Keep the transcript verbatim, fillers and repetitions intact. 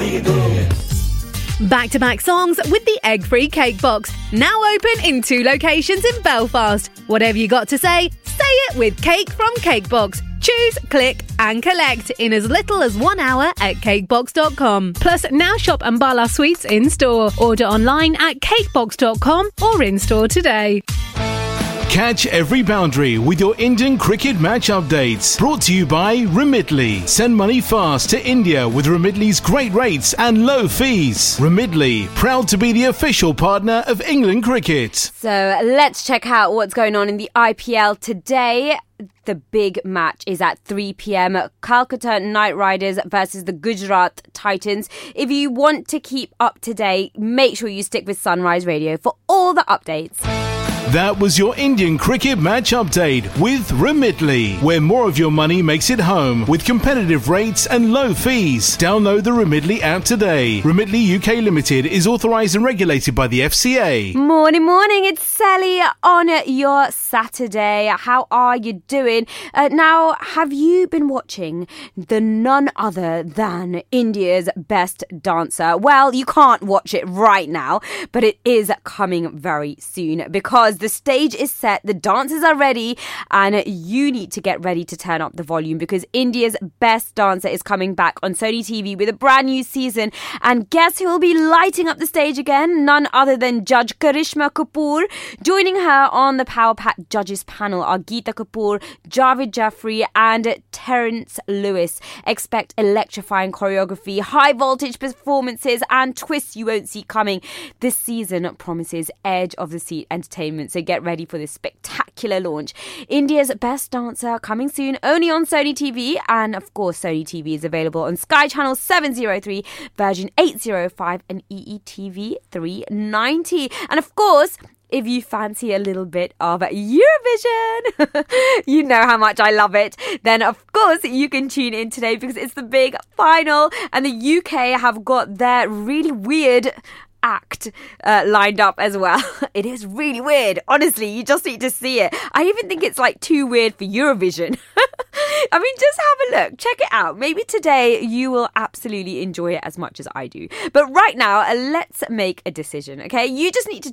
Back-to-back songs with the egg-free cake box. Now open in two locations in Belfast. Whatever you got to say, say it with Cake from Cakebox. Choose, click and collect in as little as one hour at cakebox dot com. Plus, now shop Ambala Sweets in-store. Order online at cakebox dot com or in-store today. Catch every boundary with your Indian cricket match updates. Brought to you by Remitly. Send money fast to India with Remitly's great rates and low fees. Remitly, proud to be the official partner of England Cricket. So let's check out what's going on in the I P L today. The big match is at three p.m. Calcutta Knight Riders versus the Gujarat Titans. If you want to keep up to date, make sure you stick with Sunrise Radio for all the updates. That was your Indian cricket match update with Remitly, where more of your money makes it home with competitive rates and low fees. Download the Remitly app today. Remitly U K Limited is authorised and regulated by the F C A. Morning, morning. It's Sally on your Saturday. How are you doing? Uh, now, have you been watching the none other than India's Best Dancer? Well, you can't watch it right now, but it is coming very soon because the stage is set, the dancers are ready, and you need to get ready to turn up the volume because India's Best Dancer is coming back on Sony T V with a brand new season. And guess who will be lighting up the stage again? None other than Judge Karishma Kapoor. Joining her on the Power Pack Judges panel are Geeta Kapoor, Javed Jaffrey, and Terence Lewis. Expect electrifying choreography, high voltage performances, and twists you won't see coming. This season promises edge of the seat entertainment. So get ready for this spectacular launch. India's Best Dancer coming soon only on Sony T V. And of course, Sony T V is available on Sky Channel seven oh three, version eight oh five and E E T V three ninety. And of course, if you fancy a little bit of Eurovision, you know how much I love it, then of course you can tune in today because it's the big final and the U K have got their really weird act uh, lined up as well. It is really weird. Honestly, you just need to see it. I even think it's like too weird for Eurovision. I mean, just have a look. Check it out. Maybe today you will absolutely enjoy it as much as I do. But right now, let's make a decision, okay? You just need to